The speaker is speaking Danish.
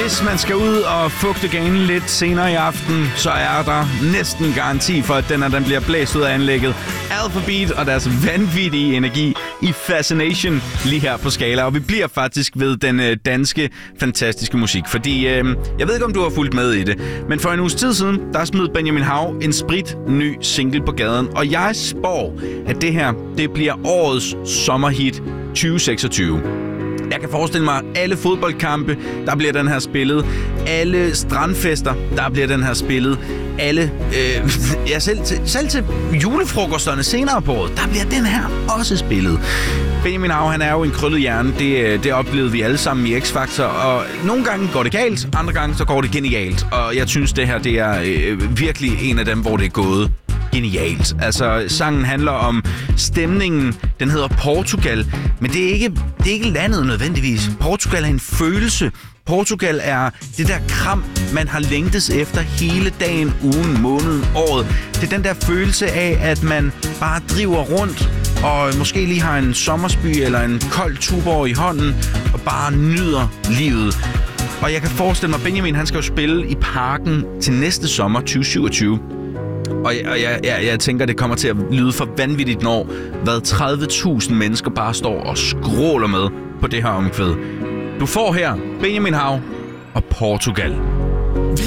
Hvis man skal ud og fugte ganen lidt senere i aften, så er der næsten garanti for, at den bliver blæst ud af anlægget. Alphabeat og deres vanvittige energi i Fascination lige her på Skala. Og vi bliver faktisk ved den danske fantastiske musik. Fordi jeg ved ikke, om du har fulgt med i det, men for en uges tid siden, der smed Benjamin Hav en sprit ny single på gaden. Og jeg spår, at det her, det bliver årets sommerhit 2026. Jeg kan forestille mig, alle fodboldkampe, der bliver den her spillet. Alle strandfester, der bliver den her spillet. Alle, selv til julefrokosterne senere på året, der bliver den her også spillet. Benjamin Hav, han er jo en krøllet hjerne. Det oplevede vi alle sammen i X-Factor. Og nogle gange går det galt, andre gange så går det genialt. Og jeg synes, det her det er virkelig en af dem, hvor det er gået genialt. Altså, sangen handler om stemningen. Den hedder Portugal, men det er ikke landet nødvendigvis. Portugal er en følelse. Portugal er det der kram, man har længtes efter hele dagen, ugen, måneden, året. Det er den der følelse af, at man bare driver rundt og måske lige har en sommersby eller en kold tuborg i hånden og bare nyder livet. Og jeg kan forestille mig, Benjamin han skal jo spille i Parken til næste sommer, 2027. Og jeg tænker, det kommer til at lyde for vanvittigt, når 30.000 mennesker bare står og skråler med på det her omkvæd. Du får her Benjamin Hav og Portugal.